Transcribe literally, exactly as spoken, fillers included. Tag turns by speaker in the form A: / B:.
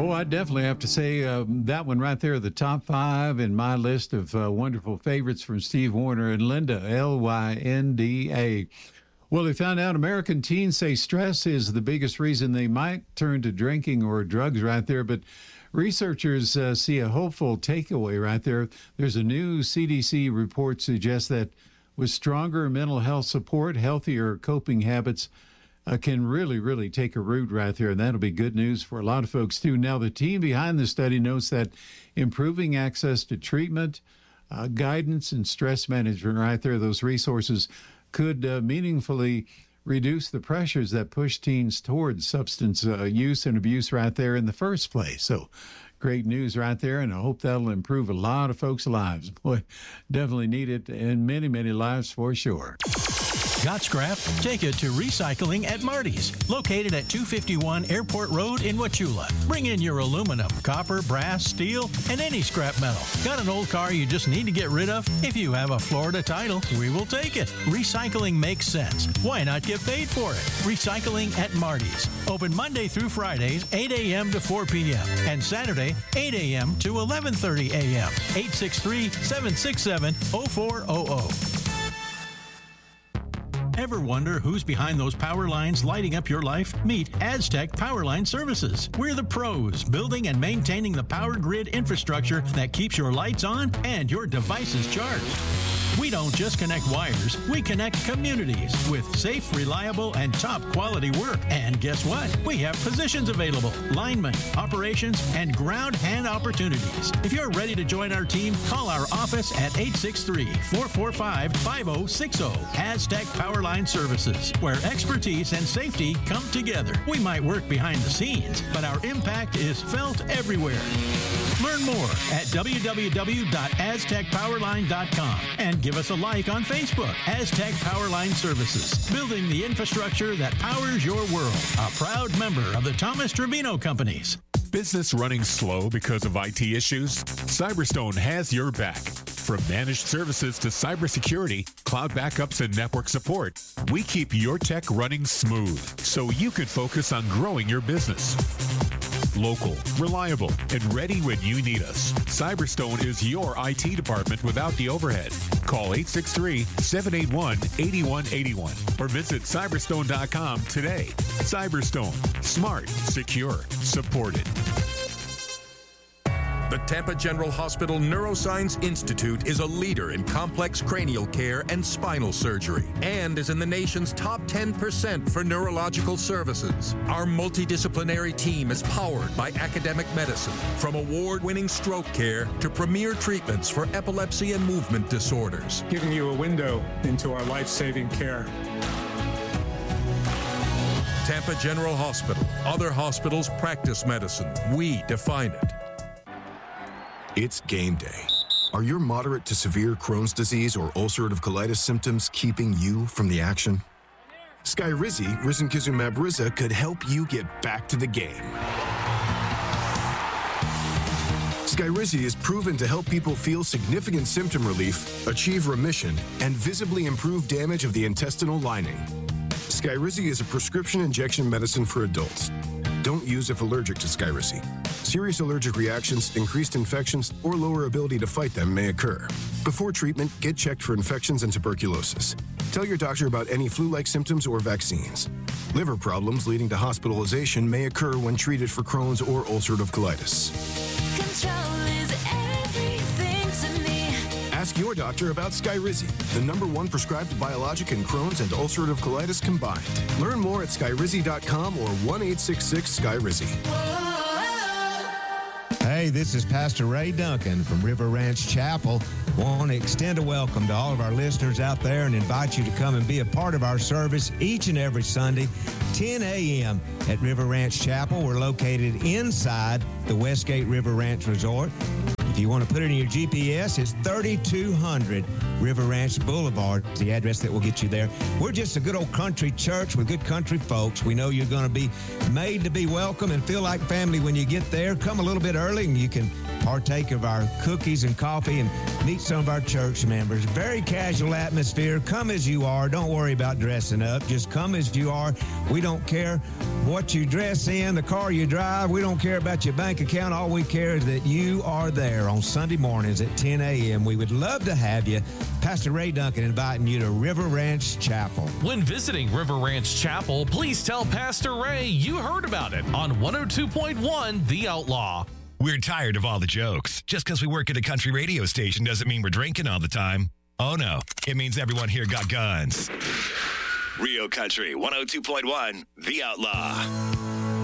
A: Oh, I definitely have to say um, that one right there, the top five in my list of uh, wonderful favorites from Steve Wariner and Linda, L Y N D A. Well, they found out American teens say stress is the biggest reason they might turn to drinking or drugs right there. But researchers uh, see a hopeful takeaway right there. There's a new C D C report suggests that with stronger mental health support, healthier coping habits uh, can really, really take a root right there. And that'll be good news for a lot of folks, too. Now, the team behind the study notes that improving access to treatment, uh, guidance, and stress management right there, those resources could uh, meaningfully reduce the pressures that push teens towards substance uh, use and abuse right there in the first place. So great news right there, and I hope that'll improve a lot of folks' lives. Boy, definitely need it in many, many lives for sure.
B: Got scrap? Take it to Recycling at Marty's, located at two fifty-one Airport Road in Wauchula. Bring in your aluminum, copper, brass, steel, and any scrap metal. Got an old car you just need to get rid of? If you have a Florida title, we will take it. Recycling makes sense. Why not get paid for it? Recycling at Marty's. Open Monday through Fridays, eight a.m. to four p.m. and Saturday, eight a.m. to eleven thirty a.m. eight six three, seven six seven, zero four zero zero. Ever wonder who's behind those power lines lighting up your life? Meet Aztec Powerline Services. We're the pros, building and maintaining the power grid infrastructure that keeps your lights on and your devices charged. We don't just connect wires, we connect communities with safe, reliable, and top quality work. And guess what? We have positions available, linemen, operations, and ground hand opportunities. If you're ready to join our team, call our office at eight six three, four four five, five zero six zero. Aztec Powerline Services, where expertise and safety come together. We might work behind the scenes, but our impact is felt everywhere. Learn more at w w w dot aztec powerline dot com and give us a like on Facebook. Aztec Powerline Services, building the infrastructure that powers your world. A proud member of the Thomas Trevino Companies.
C: Business running slow because of I T issues? Cyberstone has your back. From managed services to cybersecurity, cloud backups, and network support, we keep your tech running smooth so you can focus on growing your business. Local, reliable, and ready when you need us. Cyberstone is your I T department without the overhead. Call eight six three, seven eight one, eight one eight one or visit cyberstone dot com today. Cyberstone. Smart, secure, supported.
D: The Tampa General Hospital Neuroscience Institute is a leader in complex cranial care and spinal surgery and is in the nation's top ten percent for neurological services. Our multidisciplinary team is powered by academic medicine, from award-winning stroke care to premier treatments for epilepsy and movement disorders.
E: Giving you a window into our life-saving care.
D: Tampa General Hospital. Other hospitals practice medicine. We define it.
F: It's game day. Are your moderate to severe Crohn's disease or ulcerative colitis symptoms keeping you from the action? Skyrizi, risankizumab Riza, could help you get back to the game. Skyrizi is proven to help people feel significant symptom relief, achieve remission, and visibly improve damage of the intestinal lining. Skyrizi is a prescription injection medicine for adults. Don't use if allergic to Skyrizi. Serious allergic reactions, increased infections, or lower ability to fight them may occur. Before treatment, get checked for infections and tuberculosis. Tell your doctor about any flu-like symptoms or vaccines. Liver problems leading to hospitalization may occur when treated for Crohn's or ulcerative colitis.
G: Control is everything to me.
F: Ask your doctor about Skyrizi, the number one prescribed biologic in Crohn's and ulcerative colitis combined. Learn more at skyrizi dot com or one eight six six Skyrizi.
H: Hey, this is Pastor Ray Duncan from River Ranch Chapel. Want to extend a welcome to all of our listeners out there and invite you to come and be a part of our service each and every Sunday, ten a.m. at River Ranch Chapel. We're located inside the Westgate River Ranch Resort. If you want to put it in your G P S, it's thirty-two hundred River Ranch Boulevard, the address that will get you there. We're just a good old country church with good country folks. We know you're going to be made to be welcome and feel like family when you get there. Come a little bit early and you can partake of our cookies and coffee, and meet some of our church members. Very casual atmosphere. Come as you are. Don't worry about dressing up. Just come as you are. We don't care what you dress in, the car you drive. We don't care about your bank account. All we care is that you are there on Sunday mornings at ten a.m. We would love to have you. Pastor Ray Duncan inviting you to River Ranch Chapel.
I: When visiting River Ranch Chapel, please tell Pastor Ray you heard about it on one oh two point one The Outlaw.
J: We're tired of all the jokes. Just because we work at a country radio station doesn't mean we're drinking all the time. Oh, no. It means everyone here got guns. Rio Country one oh two point one The Outlaw.